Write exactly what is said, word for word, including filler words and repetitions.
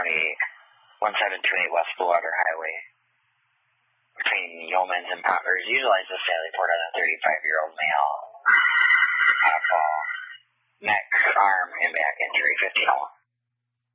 eight, one seven two eight West Bluewater Highway, between Yeomans and Pounders. Utilized the Sally Port on a thirty-five-year-old male. Uh, fall, neck, arm, and back injury, fifteen oh one.